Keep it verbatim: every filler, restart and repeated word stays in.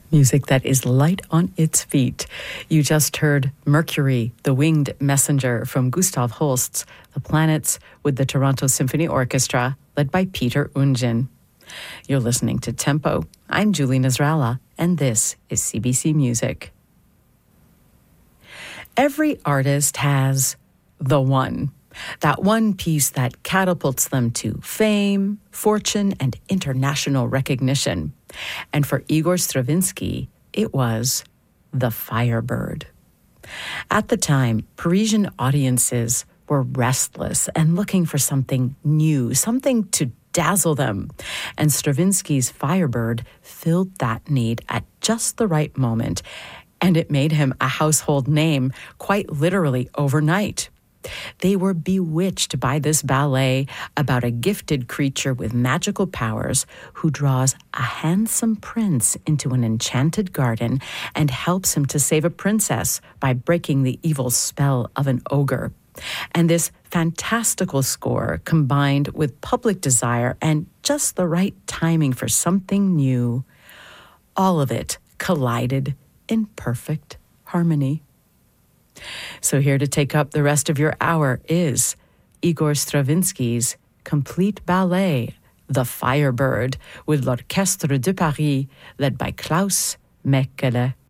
Music that is light on its feet. You just heard Mercury, the Winged Messenger from Gustav Holst's The Planets with the Toronto Symphony Orchestra, led by Peter Ungin. You're listening to Tempo. I'm Julie Nasrallah, and this is C B C Music. Every artist has the one. That one piece that catapults them to fame, fortune, and international recognition. And for Igor Stravinsky, it was The Firebird. At the time, Parisian audiences were restless and looking for something new, something to dazzle them. And Stravinsky's Firebird filled that need at just the right moment, and it made him a household name quite literally overnight. They were bewitched by this ballet about a gifted creature with magical powers who draws a handsome prince into an enchanted garden and helps him to save a princess by breaking the evil spell of an ogre. And this fantastical score, combined with public desire and just the right timing for something new, all of it collided in perfect harmony. So here to take up the rest of your hour is Igor Stravinsky's complete ballet, The Firebird, with l'Orchestre de Paris, led by Klaus Mekele.